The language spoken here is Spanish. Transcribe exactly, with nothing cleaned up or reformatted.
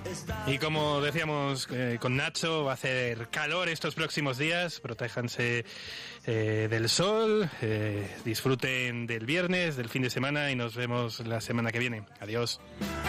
Y como decíamos eh, con Nacho, va a hacer calor estos próximos días, protéjanse eh, del sol, eh, disfruten del viernes, del fin de semana y nos vemos la semana que viene. Adiós.